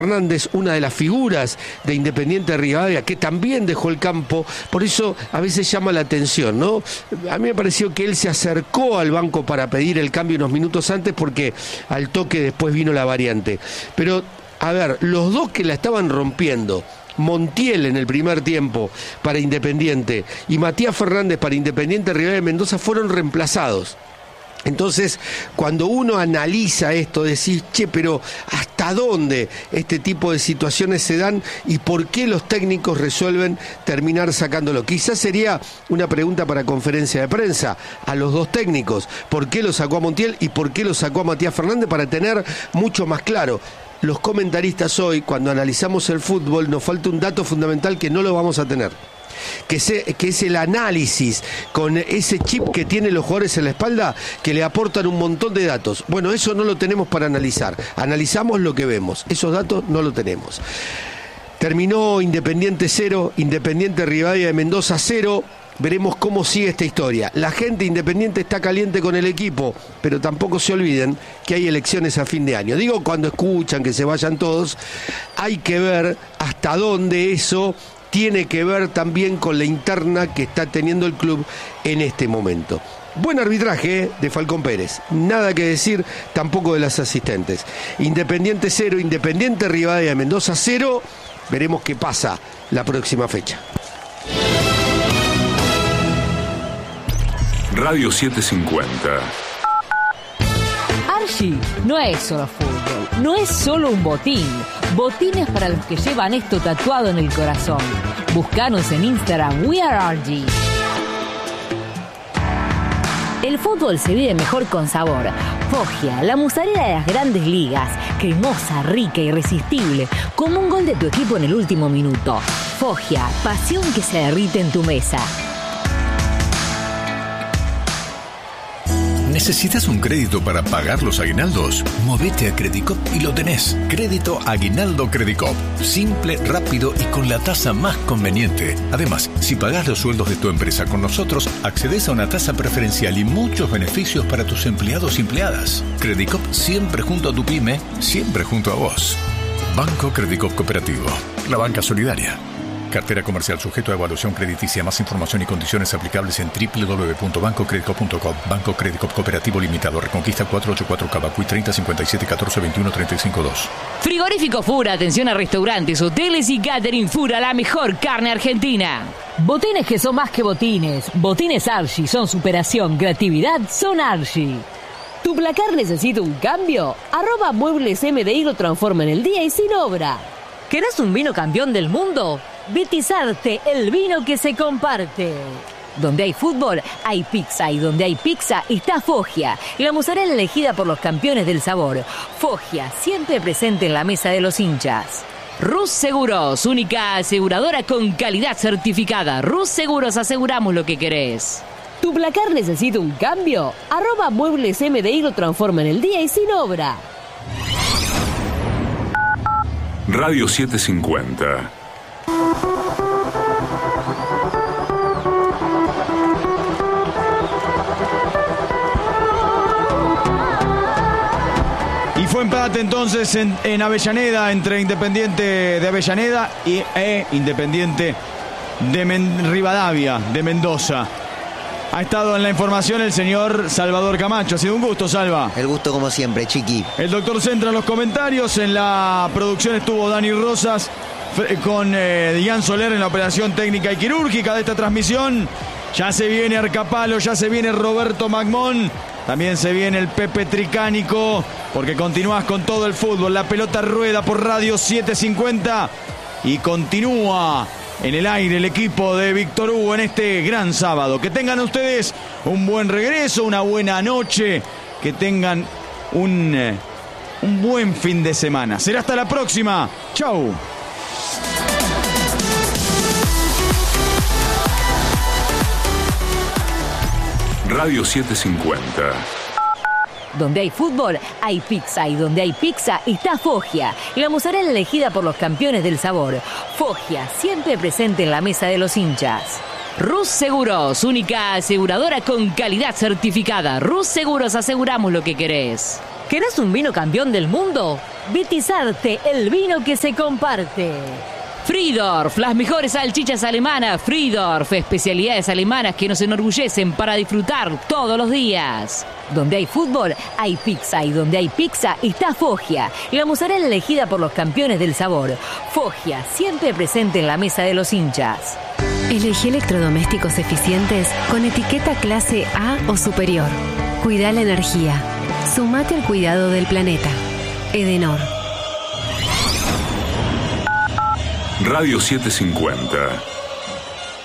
Fernández, una de las figuras de Independiente Rivadavia, que también dejó el campo, por eso a veces llama la atención, ¿no? A mí me pareció que él se acercó al banco para pedir el cambio unos minutos antes porque al toque después vino la variante. Pero, a ver, los dos que la estaban rompiendo, Montiel en el primer tiempo para Independiente y Matías Fernández para Independiente Rivadavia de Mendoza fueron reemplazados. Entonces, cuando uno analiza esto, decís, che, pero ¿hasta dónde este tipo de situaciones se dan y por qué los técnicos resuelven terminar sacándolo? Quizás sería una pregunta para conferencia de prensa a los dos técnicos. ¿Por qué lo sacó a Montiel y por qué lo sacó a Matías Fernández? Para tener mucho más claro. Los comentaristas hoy, cuando analizamos el fútbol, nos falta un dato fundamental que no lo vamos a tener. Que es el análisis con ese chip que tienen los jugadores en la espalda que le aportan un montón de datos. Bueno, eso no lo tenemos para analizar. Analizamos lo que vemos. Esos datos no lo tenemos. Terminó Independiente 0, Independiente Rivadavia de Mendoza 0. Veremos cómo sigue esta historia. La gente Independiente está caliente con el equipo, pero tampoco se olviden que hay elecciones a fin de año. Digo, cuando escuchan que se vayan todos, hay que ver hasta dónde eso tiene que ver también con la interna que está teniendo el club en este momento. Buen arbitraje de Falcón Pérez, nada que decir tampoco de las asistentes. Independiente 0, Independiente Rivadavia de Mendoza 0, veremos qué pasa la próxima fecha. Radio 750. Archie no es solo fútbol, no es solo un botín. Botines para los que llevan esto tatuado en el corazón. Búscanos en Instagram, We Are Archie. El fútbol se vive mejor con sabor. Foggia, la mozzarella de las grandes ligas. Cremosa, rica, irresistible. Como un gol de tu equipo en el último minuto. Foggia, pasión que se derrite en tu mesa. ¿Necesitas un crédito para pagar los aguinaldos? Movete a Credicop y lo tenés. Crédito Aguinaldo Credicop. Simple, rápido y con la tasa más conveniente. Además, si pagás los sueldos de tu empresa con nosotros, accedes a una tasa preferencial y muchos beneficios para tus empleados y empleadas. Credicop siempre junto a tu pyme, siempre junto a vos. Banco Credicop Cooperativo. La banca solidaria. Cartera comercial sujeto a evaluación crediticia. Más información y condiciones aplicables en www.bancocredicop.com. Banco Credicop Cooperativo Limitado. Reconquista 484 Cavacuy 30 57 14 21 35 2. Frigorífico Fura, atención a restaurantes, hoteles y catering. Fura, la mejor carne argentina. Botines que son más que botines. Botines Archie son superación, creatividad, son Archie. ¿Tu placar necesita un cambio? @Muebles MDI lo transforma en el día y sin obra. ¿Querés un vino campeón del mundo? Vitizarte, el vino que se comparte. Donde hay fútbol, hay pizza. Y donde hay pizza, está Foggia. La mozzarella elegida por los campeones del sabor. Foggia, siempre presente en la mesa de los hinchas. Rus Seguros, única aseguradora con calidad certificada. Rus Seguros, aseguramos lo que querés. ¿Tu placar necesita un cambio? @Muebles MDI lo transforma en el día y sin obra. Radio 750. Y fue empate entonces en Avellaneda, entre Independiente de Avellaneda y Independiente de Rivadavia, de Mendoza. Ha estado en la información el señor Salvador Camacho. Ha sido un gusto, Salva. El gusto como siempre, Chiqui. El doctor Centra en los comentarios. En la producción estuvo Dani Rosas con Dian Soler en la operación técnica y quirúrgica de esta transmisión. Ya se viene Arcapalo, ya se viene Roberto Magmón. También se viene el Pepe Tricánico, porque continúas con todo el fútbol. La pelota rueda por Radio 750 y continúa en el aire el equipo de Víctor Hugo en este gran sábado. Que tengan ustedes un buen regreso, una buena noche, que tengan un buen fin de semana. Será hasta la próxima. Chau. Radio 750. Donde hay fútbol, hay pizza. Y donde hay pizza, está Foggia. La mozzarella elegida por los campeones del sabor. Foggia, siempre presente en la mesa de los hinchas. Rus Seguros, única aseguradora con calidad certificada. Rus Seguros, aseguramos lo que querés. ¿Querés un vino campeón del mundo? Vitizarte, el vino que se comparte. Friedorf, las mejores salchichas alemanas. Friedorf, especialidades alemanas que nos enorgullecen para disfrutar todos los días. Donde hay fútbol, hay pizza. Y donde hay pizza, está Foggia. La mozzarella elegida por los campeones del sabor. Foggia, siempre presente en la mesa de los hinchas. Elegí electrodomésticos eficientes con etiqueta clase A o superior. Cuida la energía. Sumate al cuidado del planeta. Edenor. Radio 750.